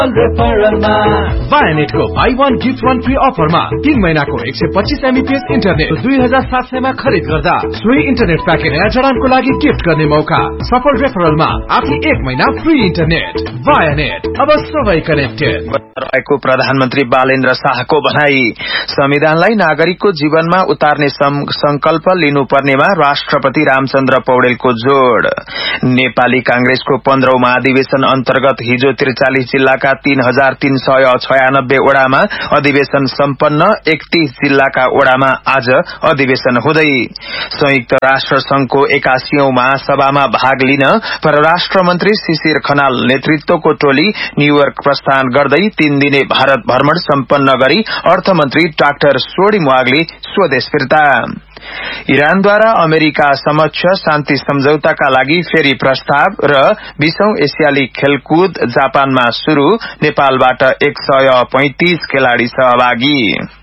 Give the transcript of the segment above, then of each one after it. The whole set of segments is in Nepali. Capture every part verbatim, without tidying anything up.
वायानेटको by one gift one free अफरमा तीन महीनाको एक सय पच्चीस एमबीपीएस इन्टरनेट दुई हजार सात सयमा खरिद गर्दा सोही इन्टरनेट प्याकेज नयाँ जडानको लागि गिफ्ट गर्ने मौका। सफल रेफरलमा आफै एक महिना फ्री इन्टरनेट। वायानेट, अब सबै कनेक्टेड। रहेको प्रधानमन्त्री बालेन्द्र शाहको भनाई। संविधानलाई नागरिकको जीवनमा उतार्ने संकल्प लिनुपर्नेमा राष्ट्रपति रामचन्द्र पौडेलको जोड़। नेपाली कांग्रेसको पन्ध्रौं महाधिवेशन अन्तर्गत हिजो त्रिचालिस जिल्लाका तीन हजार तीन सय छयानब्बे ओडामा अधिवेशन सम्पन्न। एकतीस जिल्लाका ओडामा आज अधिवेशन हुँदै। संयुक्त राष्ट्र संघको एकासीऔं महासभामा भाग लिन परराष्ट्र मन्त्री शिशिर खनाल नेतृत्वको टोली न्यूयोर्क प्रस्थान गर्दै तीन दिने भारत भ्रमण सम्पन्न गरी अर्थमन्त्री डाक्टर सोडी मुआग्ली स्वदेश फिर्ता। इरानद्वारा अमेरिका समक्ष शान्ति सम्झौताका लागि फेरि प्रस्ताव र बीसौं एसियाली खेलकुद जापानमा शुरू। नेपालबाट एक सय पैंतिस खेलाड़ी सहभागी।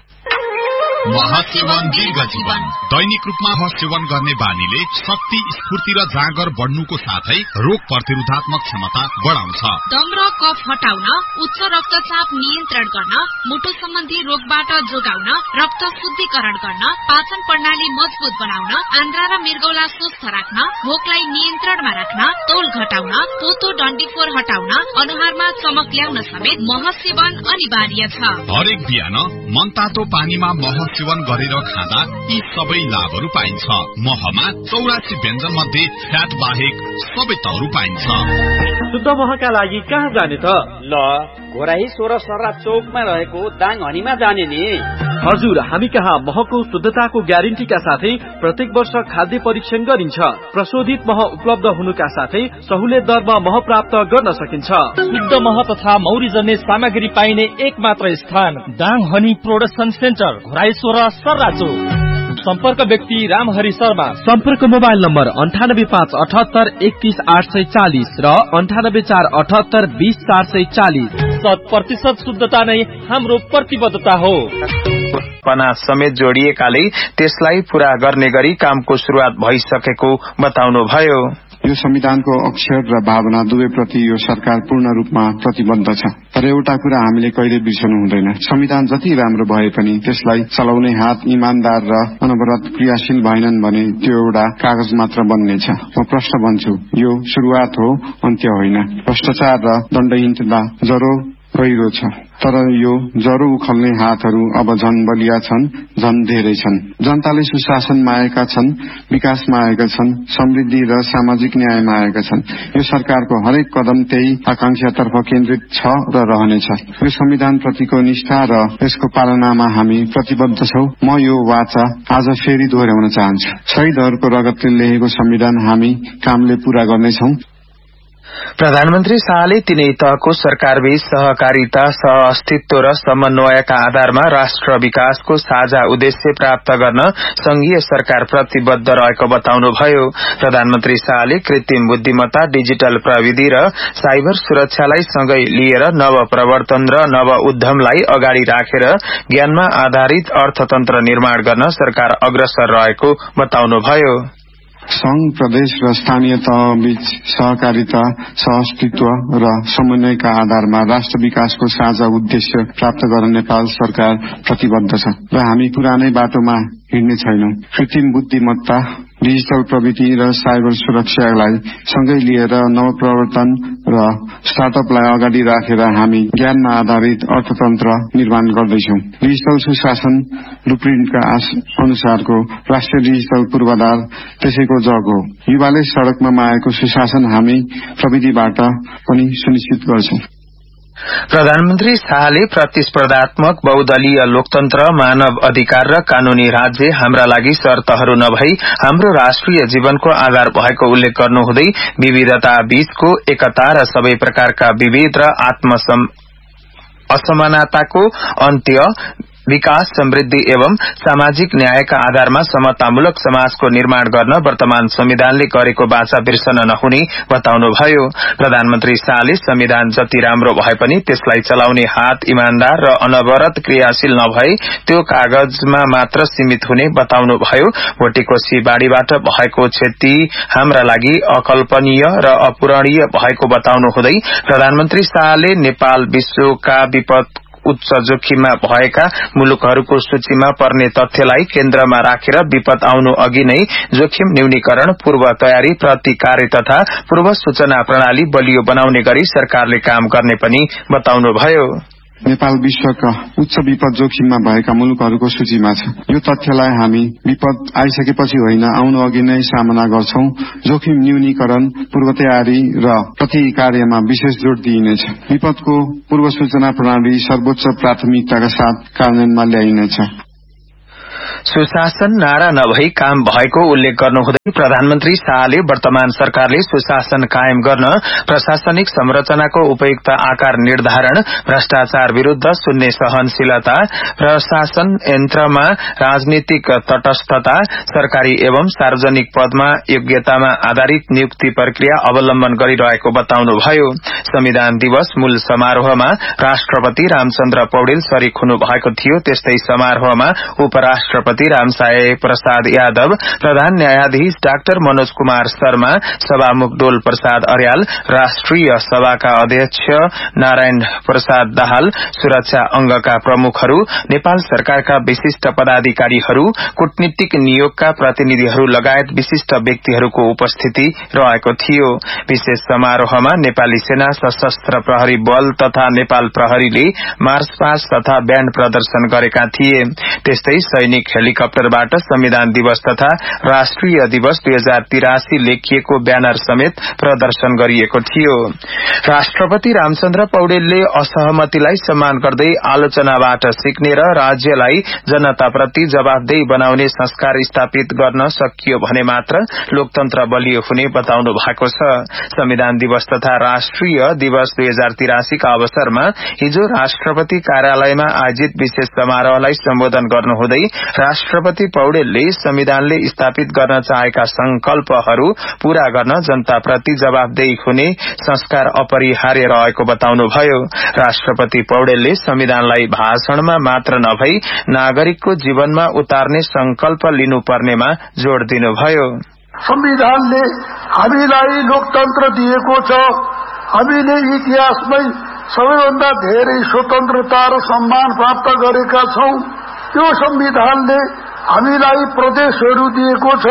महासेवन दीर्घ जीवन। दैनिक रूपमा महासेवन गर्ने बानीले शक्ति, स्फूर्ति र जाँगर बढ्नुको साथै रोग प्रतिरोधात्मक क्षमता बढाउँछ। दम र कफ हटाउन, उच्च रक्तचाप नियन्त्रण गर्न, मुटु सम्बन्धी रोगबाट जोगाउन, रक्त शुद्धिकरण गर्न, पाचन प्रणाली मजबुत बनाउन, आन्द्रा र मृगौला स्वस्थ राख्न, भोकलाई नियन्त्रणमा राख्न, तौल घटाउन, पोतो डन्डीफोर हटाउन, अनुहारमा चमक ल्याउन समेत महसेवन अनिवार्य छ। हरेक बिहान मनतातो पानीमा मह सेवन गरेर खाँदा यी सबै लाभहरू पाइन्छ। महमा चौरासी व्यञ्जन मध्ये फ्याट बाहेक सबै तहरू पाइन्छ। शुद्ध महका लागि कहाँ जाने त? ल घोराही सोह्र सर्रा चौकमा रहेको दाङ हनीमा जाने नि। हजुर, हामी कहाँ महको शुद्धताको ग्यारेन्टीका साथै प्रत्येक वर्ष खाद्य परीक्षण गरिन्छ। प्रशोधित मह उपलब्ध हुनुका साथै सहुलियत दरमा मह प्राप्त गर्न सकिन्छ। शुद्ध मह तथा मौरी जन्ने सामग्री पाइने एक मात्र स्थान Dang honey production centre, Ghorahi सोह्र सर्रा चौक। सम्पर्क व्यक्ति रामहरि शर्मा। सम्पर्क मोबाइल नम्बर अन्ठानब्बे पाँच अठहत्तर एकतीस आठ सय चालिस र अन्ठानब्बे चार अठहत्तर बीस चार सय चालिस। शत प्रतिशत शुद्धता नै हाम्रो प्रतिबद्धता हो। पना समेत जोडिएकाले त्यसलाई पूरा गर्ने गरी कामको शुरूआत भइसकेको बताउनुभयो। यो संविधानको अक्षर र भावना दुवै प्रति यो सरकार पूर्ण रूपमा प्रतिबद्ध छ। तर एउटा कुरा हामीले कहिले बिर्सनु हुँदैन, संविधान जति राम्रो भए पनि त्यसलाई चलाउने हात इमानदार र अनवरत क्रियाशील भएनन् भने त्यो एउटा कागज मात्र बन्नेछ। म प्रश्न भन्छु, यो शुरूआत हो, अन्त्य होइन। भ्रष्टाचार र दण्डहीनता जरो गहिरो छ, तर यो जरो उखल्ने हातहरू अब झन बलिया छन्, झन धेरै छन्। जनताले सुशासन मागेका छन्, विकास मागेका छन्, समृद्धि र सामाजिक न्याय मागेका छन्। यो सरकारको हरेक कदम त्यही आकांक्षातर्फ केन्द्रित छ र रहनेछ। यो संविधान प्रतिको निष्ठा र यसको पालनामा हामी प्रतिबद्ध छौं। म यो वाचा आज फेरि दोहोर्याउन चाहन्छु। शहीदहरूको रगतले लेखेको संविधान हामी कामले पूरा गर्नेछौं। प्रधानमन्त्री शाहले तीनै तहको सरकारबीच सहकारिता, सहअस्तित्व र समन्वयका आधारमा राष्ट्र विकासको साझा उद्देश्य प्राप्त गर्न संघीय सरकार प्रतिबद्ध रहेको बताउनुभयो। प्रधानमन्त्री शाहले कृत्रिम बुद्धिमत्ता, डिजिटल प्रविधि र साइबर सुरक्षालाई सँगै लिएर नव प्रवर्तन र नव उद्यमलाई अगाडि राखेर ज्ञानमा आधारित अर्थतन्त्र निर्माण गर्न सरकार अग्रसर रहेको बताउनुभयो। संघ, प्रदेश र स्थानीय तहबीच सहकारिता, सहअस्तित्व र समन्वयका आधारमा राष्ट्र विकासको साझा उद्देश्य प्राप्त गर्न नेपाल सरकार प्रतिबद्ध छ र हामी पुरानै बाटोमा हिँड्ने छैनौं। कृत्रिम बुद्धिमत्ता, डिजिटल प्रविधि र साइबर सुरक्षालाई सँगै लिएर नवप्रवर्तन र स्टार्टअपलाई अगाडि राखेर हामी ज्ञानमा आधारित अर्थतन्त्र निर्माण गर्दैछौं। डिजिटल सुशासन ब्लुप्रिन्टका अनुसारको राष्ट्रिय डिजिटल पूर्वाधार त्यसैको जग हो। युवाले सड़कमा मागेको सुशासन हामी प्रविधिबाट पनि सुनिश्चित गर्छौं। प्रधानमन्त्री शाहले प्रतिस्पर्धात्मक बहुदलीय लोकतन्त्र, मानव अधिकार र कानूनी राज्य हाम्रा लागि शर्तहरू नभई हाम्रो राष्ट्रिय जीवनको आधार भएको उल्लेख गर्नुहुँदै विविधता बीचको एकता र सबै प्रकारका विविध र आत्म असमानताको अन्त्य, विकास समृद्धि एवं सामाजिक न्यायका आधारमा समतामूलक समाजको निर्माण गर्न वर्तमान संविधानले गरेको बाचा बिर्सन नहुने बताउनुभयो। प्रधानमन्त्री शाहले संविधान जति राम्रो भए पनि त्यसलाई चलाउने हात इमानदार र अनवरत क्रियाशील नभए त्यो कागजमा मात्र सीमित हुने बताउनुभयो। भोटेकोशी बाढ़ीबाट भएको क्षति हाम्रा लागि अकल्पनीय र अपूरणीय भएको बताउनु हुँदै प्रधानमन्त्री शाहले नेपाल विश्वका विपद उच्च जोखिममा भएका मुलुकहरूको सूचीमा पर्ने तथ्यलाई केन्द्रमा राखेर विपद आउनु अघि नै जोखिम न्यूनीकरण, पूर्व तयारी, प्रतिकार तथा पूर्व सूचना प्रणाली बलियो बनाउने गरी सरकारले काम गर्ने पनि बताउनुभयो। नेपाल विश्वका उच्च विपद जोखिममा भएका मुलुकहरूको सूचीमा छ। यो तथ्यलाई हामी विपद आइसकेपछि होइन, आउनु अघि नै सामना गर्छौं। जोखिम न्यूनीकरण, पूर्व तयारी र प्रतिकार्यमा विशेष जोड़ दिइनेछ। विपदको पूर्व सूचना प्रणाली सर्वोच्च प्राथमिकताका साथ कार्यान्वयनमा ल्याइनेछ। सुशासन नारा नभई काम भएको उल्लेख गर्नुहुँदै प्रधानमन्त्री शाहले वर्तमान सरकारले सुशासन कायम गर्न प्रशासनिक संरचनाको उपयुक्त आकार निर्धारण, भ्रष्टाचार विरूद्ध शून्य सहनशीलता, प्रशासन यन्त्रमा राजनीतिक तटस्थता, सरकारी एवं सार्वजनिक पदमा योग्यतामा आधारित नियुक्ति प्रक्रिया अवलम्बन गरिरहेको बताउनुभयो। संविधान दिवस मूल समारोहमा राष्ट्रपति रामचन्द्र पौडेल शरीक हुनु भएको थियो। त्यस्तै समारोहमा उपराष्ट्रपति रामसाय प्रसाद यादव, प्रधान न्यायाधीश डाक्टर मनोज कुमार शर्मा, सभामुख डोल प्रसाद अर्याल, राष्ट्रिय सभाका अध्यक्ष नारायण प्रसाद दाहाल, सुरक्षा अंगका प्रमुखहरू, नेपाल सरकारका विशिष्ट पदाधिकारीहरू, कूटनीतिक नियोगका प्रतिनिधिहरू लगायत विशिष्ट व्यक्तिहरूको उपस्थिति रहेको थियो। विशेष समारोहमा नेपाली सेना, सशस्त्र प्रहरी बल तथा नेपाल प्रहरीले मार्च पास्ट तथा ब्याण्ड प्रदर्शन गरेका थिए। त्यस्तै सैनिक हेलिकप्टरबाट संविधान दिवस तथा राष्ट्रिय दिवस दुई हजार तिरासी लेखिएको ब्यानर समेत प्रदर्शन गरिएको थियो। राष्ट्रपति रामचन्द्र पौडेलले असहमतिलाई सम्मान गर्दै आलोचनाबाट सिक्ने र राज्यलाई जनताप्रति जवाफदेही बनाउने संस्कार स्थापित गर्न सकियो भने मात्र लोकतन्त्र बलियो हुने बताउनु भएको छ। संविधान दिवस तथा राष्ट्रिय दिवस दुई हजार तिरासीका अवसरमा हिजो राष्ट्रपति कार्यालयमा आयोजित विशेष समारोहलाई सम्बोधन गर्नुहुँदै राष्ट्रपति पौडेलले संविधानले स्थापित गर्न चाहेका संकल्पहरू पूरा गर्न जनताप्रति जवाफदेही हुने संस्कार अपरिहार्य रहेको बताउनुभयो। राष्ट्रपति पौडेलले संविधानलाई भाषणमा मात्र नभई नागरिकको जीवनमा उतार्ने संकल्प लिनुपर्नेमा जोड़ दिनुभयो। संविधानले हामीलाई लोकतन्त्र दिएको छ। हामीले इतिहासमै सबैभन्दा धेरै स्वतन्त्रता र सम्मान प्राप्त गरेका छौं। यो संविधानले हामीलाई प्रदेशहरू दिएको छ।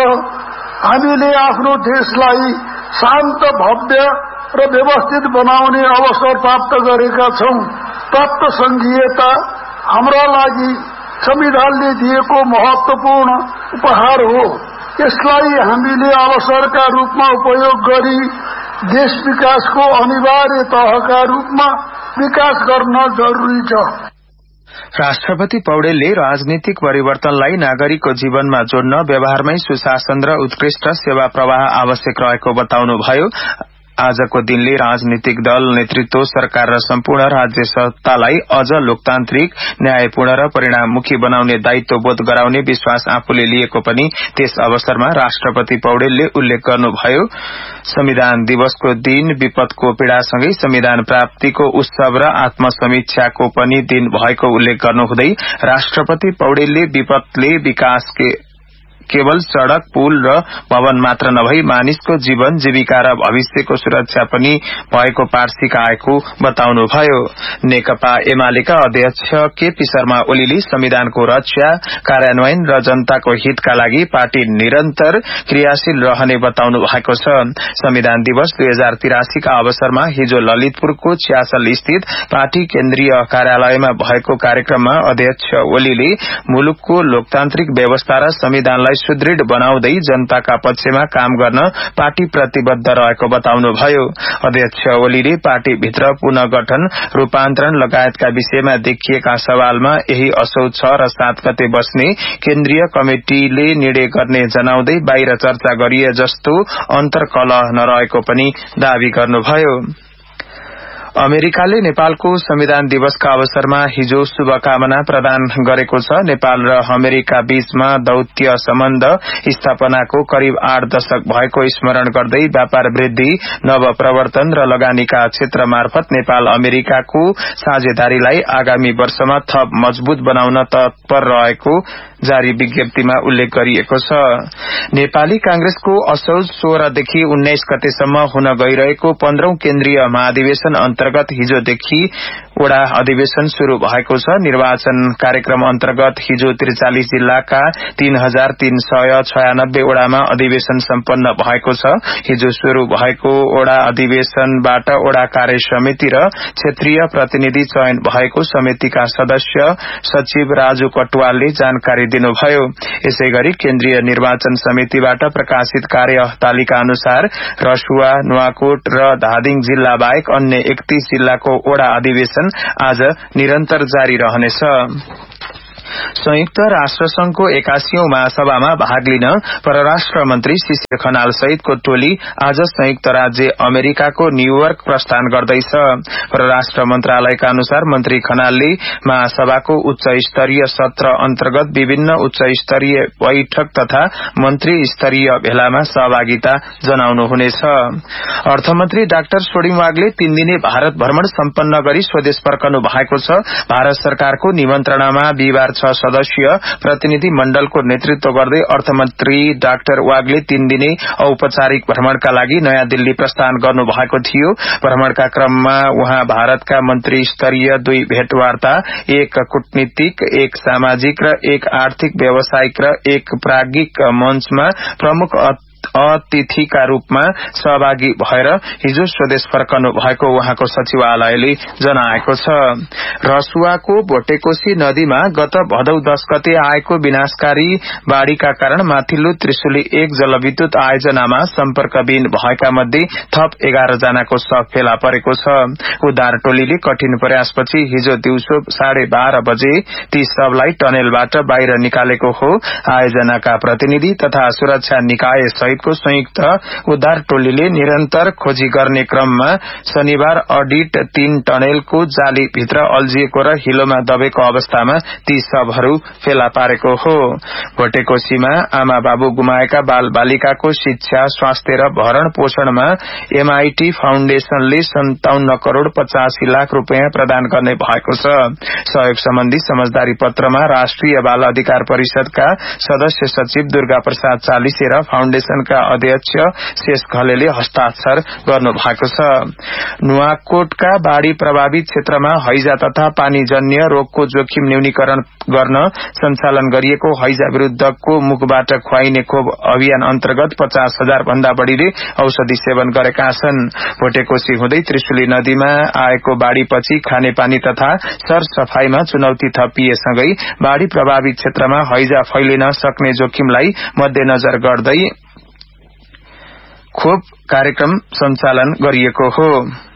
हामीले आफ्नो देशलाई शान्त, भव्य र व्यवस्थित बनाउने अवसर प्राप्त गरेका छौं। प्राप्त संघीयता हाम्रा लागि संविधानले दिएको महत्वपूर्ण उपहार हो। यसलाई हामीले अवसरका रूपमा उपयोग गरी देश विकासको अनिवार्य तहका रूपमा विकास गर्न जरुरी छ। राष्ट्रपति पौडेलले राजनीतिक परिवर्तनलाई नागरिकको जीवनमा जोड्न व्यवहारमै सुशासन र उत्कृष्ट सेवा प्रवाह आवश्यक रहेको बताउनुभयो। आजको दिनले राजनीतिक दल, नेतृत्व, सरकार र सम्पूर्ण राज्य सत्तालाई अझ लोकतान्त्रिक, न्यायपूर्ण र परिणाममुखी बनाउने दायित्व बोध गराउने विश्वास आफूले लिएको पनि त्यस अवसरमा राष्ट्रपति पौडेलले उल्लेख गर्नुभयो। संविधान दिवसको दिन विपदको पीड़ासँगै संविधान प्राप्तिको उत्सव र आत्मसमीक्षाको पनि दिन भएको उल्लेख गर्नुहुँदै राष्ट्रपति पौडेलले विपदले विकास के केवल सड़क, पुल र भवन मात्र नभई मानिसको जीवन, जीविका र भविष्यको सुरक्षा पनि भएको पाठ सिकाएको बताउनुभयो। नेकपा एमालेका अध्यक्ष केपी शर्मा ओलीले संविधानको रक्षा, कार्यान्वयन र जनताको हितका लागि पार्टी निरन्तर क्रियाशील रहने बताउनु भएको छ। संविधान दिवस दुई हजार तिरासीका अवसरमा हिजो ललितपुरको छ्यासल स्थित पार्टी केन्द्रीय कार्यालयमा भएको कार्यक्रममा अध्यक्ष ओलीले मुलुकको लोकतान्त्रिक व्यवस्था र संविधानलाई सुदृढ़ बनाउँदै जनताका पक्षमा काम गर्न पार्टी प्रतिबद्ध रहेको बताउनुभयो। अध्यक्ष ओलीले पार्टीभित्र पुनर्गठन, रूपान्तरण लगायतका विषयमा देखिएका सवालमा यही असोज छ र सात गते बस्ने केन्द्रीय कमिटिले निर्णय गर्ने जनाउँदै बाहिर चर्चा गरिए जस्तो अन्तर्कलह नरहेको पनि दावी गर्नुभयो। अमेरिकाले नेपालको संविधान दिवसका अवसरमा हिजो शुभकामना प्रदान गरेको छ। नेपाल र अमेरिका बीचमा दौत्य सम्बन्ध स्थापनाको करिब आठ दशक भएको स्मरण गर्दै व्यापार वृद्धि, नव प्रवर्तन र लगानीका क्षेत्र मार्फत नेपाल अमेरिकाको साझेदारीलाई आगामी वर्षमा थप मजबूत बनाउन तत्पर रहेको जारी विज्ञप्तिमा उल्लेख गरिएको छ। नेपाली कांग्रेसको असोज सोह्रदेखि उन्नाइस गतेसम्म हुन गइरहेको पन्ध्रौं केन्द्रीय महाधिवेशन अन्तर्गत हिजोदेखि वडा अधिवेशन शुरू भएको छ। निर्वाचन कार्यक्रम अन्तर्गत हिजो त्रिचालिस जिल्लाका तीन हजार तीन सय छयानब्बे वडामा अधिवेशन सम्पन्न भएको छ। हिजो शुरू भएको वडा अधिवेशनबाट वडा कार्य समिति र क्षेत्रीय प्रतिनिधि चयन भएको समितिका सदस्य सचिव राजु कटुवालले जानकारी दिनुभयो। यसैगरी केन्द्रीय निर्वाचन समितिबाट प्रकाशित कार्य तालिका अनुसार रसुवा, नुवाकोट र धादिङ जिल्ला बाहेक अन्य एकतीस जिल्लाको वडा अधिवेशन आज निरन्तर जारी रहनेछ। संयुक्त राष्ट्र संघको एकासीौं महासभामा भाग लिन परराष्ट्र मन्त्री शिशिर खनाल सहितको टोली आज संयुक्त राज्य अमेरिकाको न्यूयोर्क प्रस्थान गर्दैछ। परराष्ट्र मन्त्रालयका अनुसार मन्त्री खनालले महासभाको उच्च स्तरीय सत्र अन्तर्गत विभिन्न उच्च स्तरीय बैठक तथा मन्त्री स्तरीय भेलामा सहभागिता जनाउनुहुनेछ। अर्थमन्त्री डाक्टर सोडिङ वागले तीन दिने भारत भ्रमण सम्पन्न गरी स्वदेश फर्कनु भएको छ। भारत सरकारको निमन्त्रणामा बिहिबार छ सदस्यीय प्रतिनिधि मण्डलको नेतृत्व गर्दै अर्थमन्त्री डाक्टर वागले तीन दिने औपचारिक भ्रमणका लागि नयाँ दिल्ली प्रस्थान गर्नु भएको थियो। भ्रमणका क्रममा उहाँ भारतका मन्त्री स्तरीय दुई भेटवार्ता, एक कूटनीतिक, एक सामाजिक र एक आर्थिक व्यावसायिक र एक प्राज्ञिक मञ्चमा प्रमुख अतिथिका रूपमा सहभागी भएर हिजो स्वदेश फर्कनु भएको उहाँको सचिवालयले जनाएको छ। रसुवाको भोटेकोशी नदीमा गत भदौ दश गते आएको विनाशकारी बाढ़ीका कारण माथिल्लो त्रिशुली एक जलविद्युत आयोजनामा सम्पर्कविहीन भएका मध्ये थप एघार जनाको शव फेला परेको छ। उद्धार टोलीले कठिन प्रयासपछि हिजो दिउँसो साढे बाह्र बजे ती शवलाई टनेलबाट बाहिर निकालेको हो। आयोजनाका प्रतिनिधि तथा सुरक्षा निकाय सहितको संयुक्त उद्धार टोलीले निरन्तर खोजी गर्ने क्रममा शनिबार अडिट तीन टनेलको जाली भित्र अल्झिएको र हिलोमा दबेको अवस्थामा ती शवहरू फेला पारेको हो। भोटेकोशीमा आमा बाबु गुमाएका बाल बालिकाको शिक्षा, स्वास्थ्य र भरण पोषणमा एमआईटी फाउन्डेशनले सन्ताउन्न करोड़ पचासी लाख रूपियाँ प्रदान गर्ने भएको छ। सहयोग सम्बन्धी समझदारी पत्रमा राष्ट्रिय बाल अधिकार परिषदका सदस्य सचिव दुर्गा प्रसाद चालिसे र फाउन्डेशनका अध्यक्ष शेष घलेले हस्ताक्षर गर्नु भएको छ। नुवाकोटका बाढ़ी प्रभावित क्षेत्रमा हैजा तथा पानीजन्य रोगको जोखिम न्यूनीकरण गर्न सञ्चालन गरिएको हैजा विरूद्धको मुखबाट खुवाइने खोप अभियान अन्तर्गत पचास हजार भन्दा बढ़ीले औषधि सेवन गरेका छन्। भोटेकोशी हुँदै त्रिशुली नदीमा आएको बाढ़ीपछि खानेपानी तथा सरसफाईमा चुनौती थपिएसँगै बाढ़ी प्रभावित क्षेत्रमा हैजा फैलिन सक्ने जोखिमलाई मध्यनजर गर्दै खोप कार्यक्रम सञ्चालन गरिएको हो।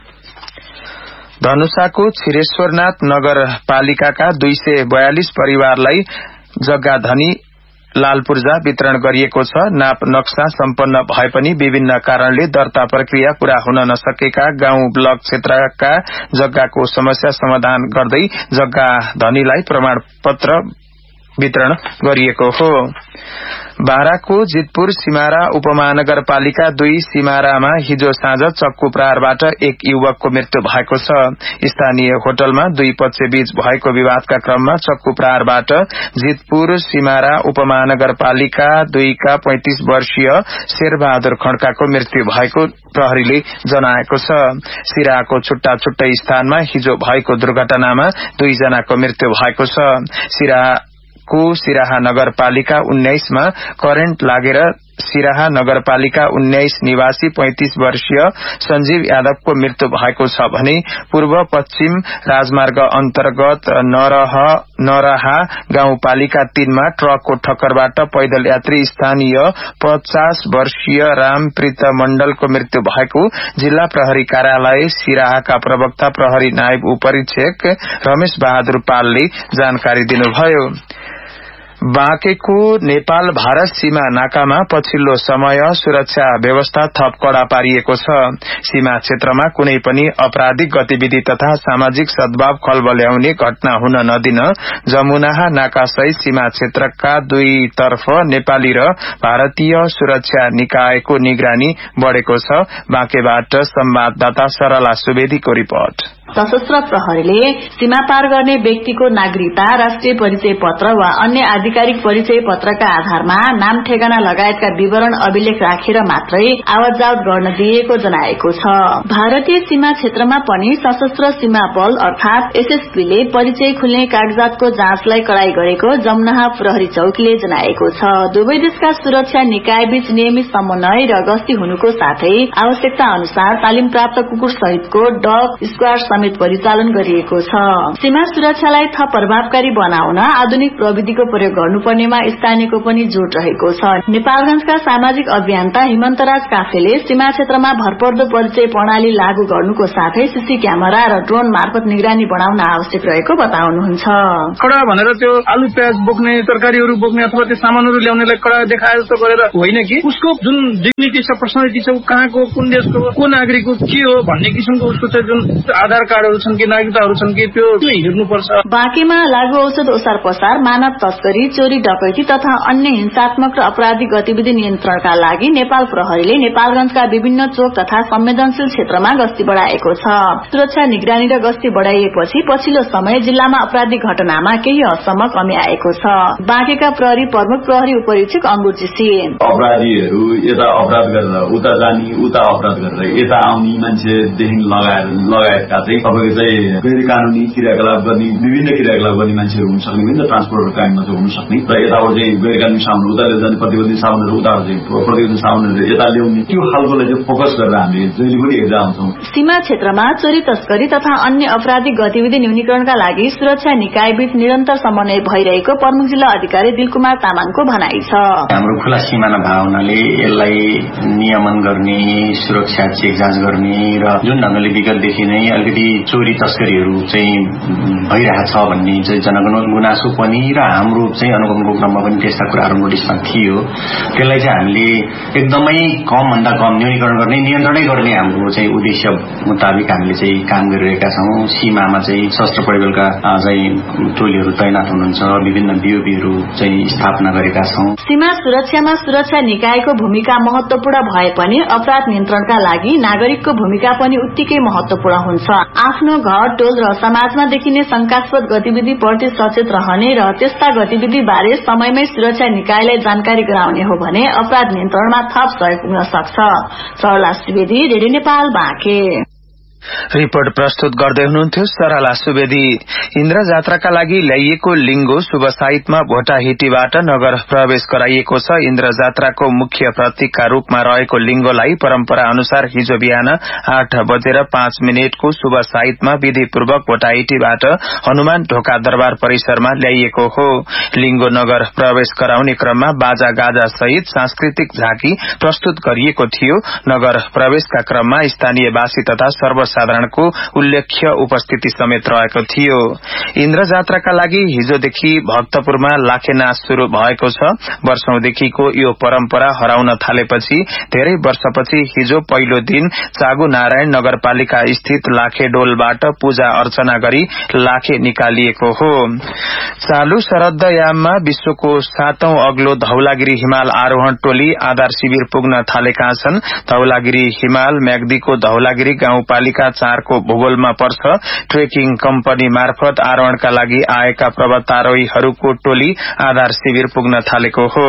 धनुषाको छिरेश्वरनाथ नगरपालिकाका दुई सय बयालिस परिवारलाई जग्गा धनी लालपूर्जा वितरण गरिएको छ। नाप नक्सा सम्पन्न भए पनि विभिन्न कारणले दर्ता प्रक्रिया पूरा हुन नसकेका गाउँ ब्लक क्षेत्रका जग्गाको समस्या समाधान गर्दै जग्गा धनीलाई प्रमाणपत्र वितरण गरिएको हो। बाराको जितपुर सिमारा उपमहानगरपालिका दुई सिमारामा हिजो साँझ चक्कु प्रहारबाट एक युवकको मृत्यु भएको छ। स्थानीय होटलमा दुई पक्षबीच भएको विवादका क्रममा चक्कु प्रहारबाट जितपुर सिमारा उपमहानगरपालिका दुईका पैंतीस वर्षीय शेरबहादुर खड्काको मृत्यु भएको प्रहरीले जनाएको छ। सिराहाको छुट्टा छुट्टै स्थानमा हिजो भएको दुर्घटनामा दुईजनाको मृत्यु भएको छ। सिराहा को सिराहा नगरपालिका उन्नाइसमा करेन्ट लागेर सिराहा नगरपालिका उन्नाइस निवासी पैंतीस वर्षीय संजीव यादवको मृत्यु भएको छ भने पूर्व पश्चिम राजमार्ग अन्तर्गत नरह नरहा गाउँपालिका तीनमा ट्रकको ठक्करबाट पैदल यात्री स्थानीय पचास वर्षीय रामप्रीत मण्डलको मृत्यु भएको जिल्ला प्रहरी कार्यालय सिराहाका प्रवक्ता प्रहरी नायब उपरीक्षक रमेश बहादुर पालले जानकारी दिनुभयो। बाँकेको नेपाल भारत सीमा नाकामा पछिल्लो समय सुरक्षा व्यवस्था थप कड़ा पारिएको छ। सीमा क्षेत्रमा कुनै पनि आपराधिक गतिविधि तथा सामाजिक सद्भाव खलबल्याउने घटना हुन नदिन जमुनाहा नाका सहित सीमा क्षेत्रका दुईतर्फ नेपाली र भारतीय सुरक्षा निकायको निगरानी बढ़ेको छ। बाँकेबाट संवाददाता सरला सुवेदीको रिपोर्ट। सशस्त्र प्रहरीले सीमा पार गर्ने व्यक्तिको नागरिकता, राष्ट्रिय परिचय पत्र वा अन्य आधिकारिक परिचय पत्रका आधारमा नाम ठेगाना लगायतका विवरण अभिलेख राखेर मात्रै आवत जावत गर्न दिएको जनाएको छ। भारतीय सीमा क्षेत्रमा पनि सशस्त्र सीमा बल अर्थात एसएसबीले परिचय खुल्ने कागजातको जाँचलाई कड़ाई गरेको जमुनाहा प्रहरी चौकीले जनाएको छ। दुवै देशका सुरक्षा निकाय बीच नियमित समन्वय र गस्ती हुनुको साथै आवश्यकता अनुसार तालिम प्राप्त कुकुर सहितको डग स्क्वाड समेत परिचालन गरिएको छ। सीमा सुरक्षालाई थप प्रभावकारी बनाउन आधुनिक प्रविधिको प्रयोग गर्नुपर्नेमा स्थानीयको पनि जोड़ रहेको छ। नेपालगंजका सामाजिक अभियन्ता हिमन्तराज काफेले सीमा क्षेत्रमा भरपर्दो परिचय प्रणाली लागू गर्नुको साथै सीसी क्यामेरा र ड्रोन मार्फत निगरानी बढ़ाउन आवश्यक रहेको बताउनुहुन्छ। कडा भनेर त्यो आलु प्याज बोक्ने, तरकारीहरू बोक्ने अथवा त्यो सामानहरू ल्याउनेलाई कडा देखाए जस्तो गरेर होइन कि उसको जुन डिग्निटी छ, पर्सनालिटी छ, कहाँको, कुन देशको, को नागरिक हो, के हो भन्ने किसिमको उसको चाहिँ जुन आधार कार्डहरू छन् कि नागरिकताहरू छन् कि त्यो हेर्नुपर्छ। बाँकेमा लागू औषध ओसार पसार, मानव तस्करी, चोरी डकैती तथा अन्य हिंसात्मक र अपराधिक गतिविधि नियन्त्रणका लागि नेपाल प्रहरीले नेपालगंजका विभिन्न चोक तथा संवेदनशील क्षेत्रमा गस्ती बढ़ाएको छ। सुरक्षा निगरानी र गस्ती बढ़ाइएपछि पछिल्लो समय जिल्लामा आपराधिक घटनामा केही हदसम्म कमी आएको छ। बाँकेका प्रहरी प्रमुख प्रहरी उपरीक्षक अंगुर जीसी अपराधीहरू यता अपराध गरेर उता जाने, उता अपराध गरेर यता आउने मान्छेदेखि लगाएर लगायतका चाहिँ तपाईँको चाहिँ गैर कानूनी क्रियाकलाप गर्ने, विभिन्न क्रियाकलाप गर्ने मान्छेहरू हुन सक्ने, विभिन्न ट्रान्सपोर्ट क्राइममा चाहिँ हुन सक्ने र यताबाट चाहिँ गैर कानूनी सामान उता जाने, प्रतिबन्धित सामानहरू उता चाहिँ प्रतिबन्धित सामानहरू यता ल्याउने, त्यो खालकोलाई चाहिँ फोकस गरेर हामीले जहिले पनि हेर्दै आउँछौं। सीमा क्षेत्रमा चोरी तस्करी तथा अन्य आपराधिक गतिविधि न्यूनीकरणका लागि सुरक्षा निकाय बीच निरन्तर समन्वय भइरहेको प्रमुख जिल्ला अधिकारी दिलकुमार तामाङको भनाइ छ। हाम्रो खुला सीमाना भावनाले यसलाई नियमन गर्ने, सुरक्षा चेक जाँच गर्ने र जुन ढंगले विगतदेखि नै अलिकति चोरी तस्करीहरू चाहिँ भइरहेछ भन्ने चाहिँ जनगणना गुनासो पनि र हाम्रो चाहिँ अनुगमनको क्रममा पनि त्यस्ता कुराहरू नोटिसमा थियो। त्यसलाई चाहिँ हामीले एकदमै कम भन्दा कम न्यूनीकरण गर्ने, नियन्त्रणै गर्ने हाम्रो चाहिँ उद्देश्य मुताबिक हामीले चाहिँ काम गरिरहेका छौं। सीमामा चाहिँ सशस्त्र प्रहरीका चाहिँ टोलीहरू तैनात हुनुहुन्छ, विभिन्न बीओपीहरू चाहिँ स्थापना गरेका छौं। सीमा सुरक्षामा सुरक्षा निकायको भूमिका महत्वपूर्ण भए पनि अपराध नियन्त्रणका लागि नागरिकको भूमिका पनि उत्तिकै महत्वपूर्ण हुन्छ। आफ्नो घर, टोल र समाजमा देखिने शंकास्पद गतिविधि प्रति सचेत रहने र त्यस्ता गतिविधि बारे समयमै सुरक्षा निकायलाई जानकारी गराउने हो भने अपराध नियन्त्रणमा थप सहयोग पुग्न सक्छ। सरला सुवेदी, रेडियो नेपाल, बाँके। रिपोर्ट प्रस्तुत गर्दै हुनुहुन्थ्यो सरला सुवेदी। इन्द्र जात्राका लागि ल्याइएको लिंगो शुभ साइतमा भोटाहिटीबाट नगर प्रवेश गराइएको छ। इन्द्र जात्राको मुख्य प्रतीकका रूपमा रहेको लिंगोलाई परम्परा अनुसार हिजो बिहान आठ बजेर पाँच मिनटको शुभ साइतमा विधिपूर्वक भोटाहिटीबाट हनुमान ढोका दरबार परिसरमा ल्याइएको हो। लिंगो नगर प्रवेश गराउने क्रममा बाजा गाजा सहित सांस्कृतिक झाँकी प्रस्तुत गरिएको थियो। नगर प्रवेशका क्रममा स्थानीयवासी तथा सर्व साधारणको उल्लेख्य उपस्थिति समेत रहेको थियो। इन्द्र जात्राका लागि हिजोदेखि भक्तपुरमा लाखेनाच शुरू भएको छ। वर्षौंदेखिको यो परम्परा हराउन थालेपछि धेरै वर्षपछि हिजो पहिलो दिन चागु नारायण नगरपालिका स्थित लाखेडोलबाट पूजा अर्चना गरी लाखे निकालिएको हो। चालू शरदयाममा विश्वको सातौं अग्लो धौलागिरी हिमाल आरोहण टोली आधार शिविर पुग्न थालेका छन्। धौलागिरी हिमाल म्याग्दीको धौलागिरी गाउँपालिका चारको भूगोलमा पर्छ। ट्रेकिङ कम्पनी मार्फत आरोहणका लागि आएका पर्वतारोहीहरूको टोली आधार शिविर पुग्न थालेको हो।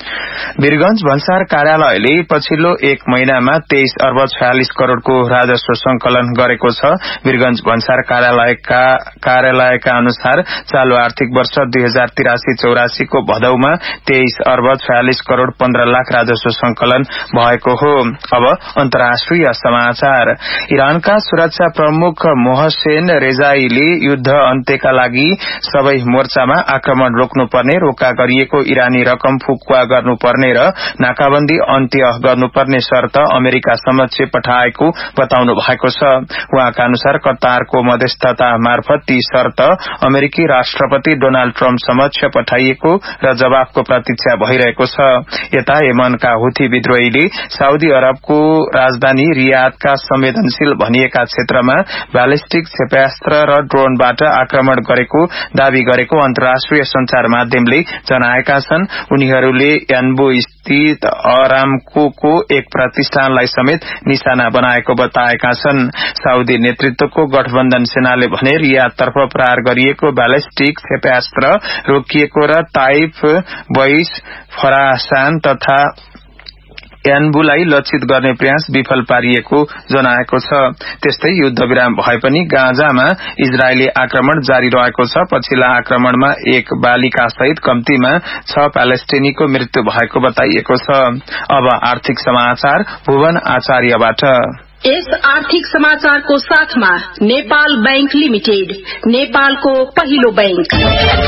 वीरगंज भन्सार कार्यालयले पछिल्लो एक महिनामा तेइस अर्ब छयालिस करोड़को राजस्व संकलन गरेको छ। वीरगंज भन्सार कार्यालयका कार्यालयका अनुसार चालू आर्थिक वर्ष दुई हजार तिरासी चौरासी को भदौमा तेइस अर्ब छयालिस करोड़ पन्ध्र लाख राजस्व संकलन भएको हो। अब अन्तर्राष्ट्रिय समाचार। इरानका सुरक्षा प्रमुख मोहसेन रेजाईले युद्ध अन्त्यका लागि सबै मोर्चामा आक्रमण रोक्नुपर्ने, रोका गरिएको इरानी रकम फुकुवा गर्नुपर्ने र नाकाबन्दी अन्त्य गर्नुपर्ने शर्त अमेरिका समक्ष पठाएको बताउनु भएको छ। उहाँका अनुसार कतारको मध्यस्थता मार्फत ती शर्त अमेरिकी राष्ट्रपति डोनाल्ड ट्रम्प समक्ष पठाइएको र जवाफको प्रतीक्षा भइरहेको छ। यता यमनका हुथी विद्रोहीले साउदी अरबको राजधानी रियादका संवेदनशील भनिएका क्षेत्रमा ब्यालिस्टिक क्षेपणास्त्र र ड्रोनबाट आक्रमण गरेको दावी गरेको अन्तर्राष्ट्रिय संचार माध्यमले जनाएका छन्। उनीहरूले यान्बु स्थित अरामको एक प्रतिष्ठानलाई समेत निशाना बनाएको बताएका छन्। साउदी नेतृत्वको गठबन्धन सेनाले भने रियादतर्फ प्रहार गरिएको ब्यालिस्टिक क्षेपणास्त्र रोकिएको र ताइफ, बैस, फरासान तथा यान्बुलाई लक्षित गर्ने प्रयास विफल पारिएको जनाएको छ। त्यस्तै युद्ध विराम भए पनि गाजामा इजरायली आक्रमण जारी रहेको छ। पछिल्ला आक्रमणमा एक बालिका सहित कम्तीमा छ प्यालेस्टिनीको मृत्यु भएको बताइएको छ। अब आर्थिक समाचार भुवन आचार्यबाट। यस आर्थिक समाचारको साथमा नेपाल बैंक लिमिटेड, नेपालको पहिलो बैंक।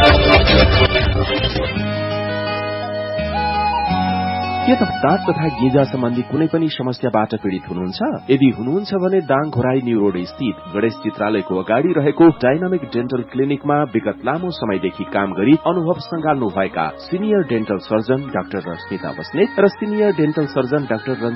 के तपाईँ दाँत तथा गेजा सम्बन्धी कुनै पनि समस्याबाट पीड़ित हुनुहुन्छ? यदि हुनुहुन्छ भने दाङ घोराई न्यू रोड स्थित गणेश चित्रालयको अगाडि रहेको डाइनामिक डेन्टल क्लिनिकमा विगत लामो समयदेखि काम गरी अनुभव संगाल्नु भएका senior dental surgeon doctor Rashmita Basnet र सिनियर डेन्टल सर्जन डाक्टर